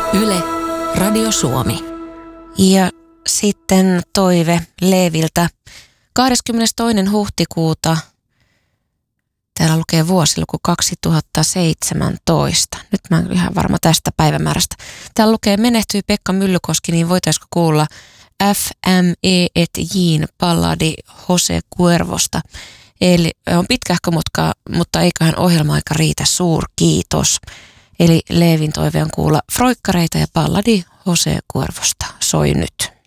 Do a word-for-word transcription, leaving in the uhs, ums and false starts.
Yle, Radio Suomi. Ja sitten toive Leeviltä. kahdeskymmenestoinen huhtikuuta, täällä lukee vuosiluku kaksituhattaseitsemäntoista. Nyt mä en ihan varma tästä päivämäärästä. Täällä lukee menehtyi Pekka Myllykoski, niin voitaisiko kuulla F M E et J:n balladi Jose Cuervosta. Eli on pitkähkö, mutta, mutta eiköhän ohjelma-aika riitä, suurkiitos. Eli Leevin toive on kuulla Froikkareita ja balladi Jose Cuervosta. Soi nyt.